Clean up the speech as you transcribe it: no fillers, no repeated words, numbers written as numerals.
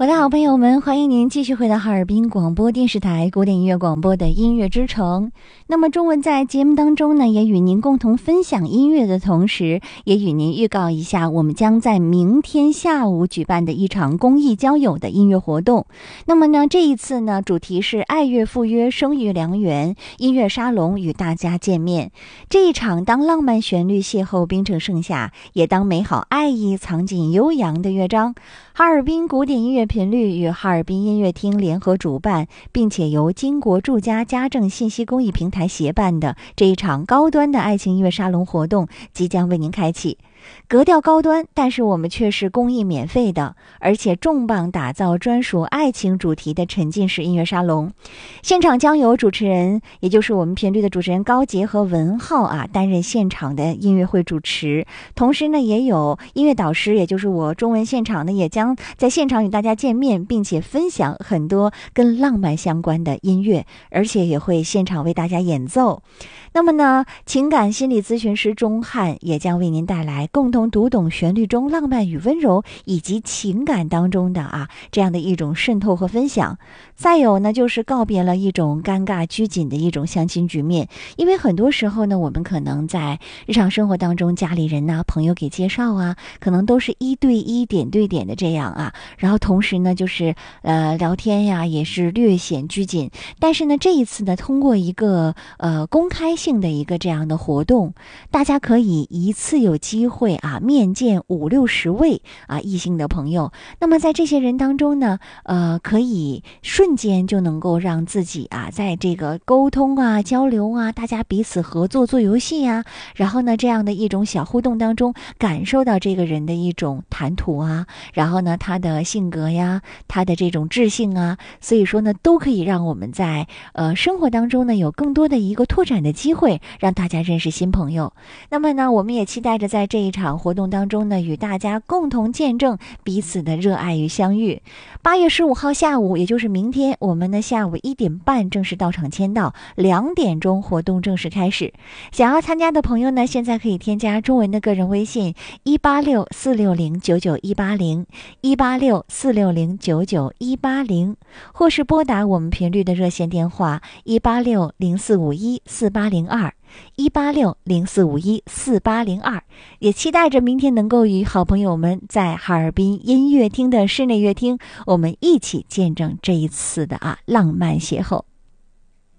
我的好朋友们，欢迎您继续回到哈尔滨广播电视台古典音乐广播的音乐之城。那么中文在节目当中呢，也与您共同分享音乐的同时，也与您预告一下我们将在明天下午举办的一场公益交友的音乐活动。那么呢，这一次呢，主题是爱乐赴约，生育良缘，音乐沙龙与大家见面。这一场当浪漫旋律邂逅冰城盛夏，也当美好爱意藏进悠扬的乐章。哈尔滨古典音乐频率与哈尔滨音乐厅联合主办，并且由金国住家家政信息公益平台协办的这一场高端的爱情音乐沙龙活动即将为您开启。格调高端，但是我们却是公益免费的，而且重磅打造专属爱情主题的沉浸式音乐沙龙。现场将有主持人，也就是我们频率的主持人高杰和文浩担任现场的音乐会主持，同时呢也有音乐导师，也就是我中文现场呢也将在现场与大家见面，并且分享很多跟浪漫相关的音乐，而且也会现场为大家演奏。那么呢，情感心理咨询师钟汉也将为您带来共同读懂旋律中浪漫与温柔，以及情感当中的这样的一种渗透和分享。再有呢，就是告别了一种尴尬拘谨的一种相亲局面，因为很多时候呢，我们可能在日常生活当中，家里人朋友给介绍可能都是1对1点对点的这样然后同时呢，就是聊天也是略显拘谨。但是呢，这一次呢，通过一个公开性的一个这样的活动，大家可以一次有机会面见50-60位异性的朋友。那么在这些人当中呢，可以瞬间就能够让自己在这个沟通交流大家彼此合作做游戏然后呢这样的一种小互动当中，感受到这个人的一种谈吐然后呢他的性格他的这种智性所以说呢都可以让我们在生活当中呢有更多的一个拓展的机会，让大家认识新朋友。那么呢，我们也期待着在这一场活动当中呢，与大家共同见证彼此的热爱与相遇。8月15号下午，也就是明天，我们呢下午1点半正式到场签到，2点钟活动正式开始。想要参加的朋友呢，现在可以添加中文的个人微信186-460-99180 186-460-99180，或是拨打我们频率的热线电话186-0451-4802 186-0451-4802。也期待着明天能够与好朋友们在哈尔滨音乐厅的室内乐厅，我们一起见证这一次的浪漫邂逅。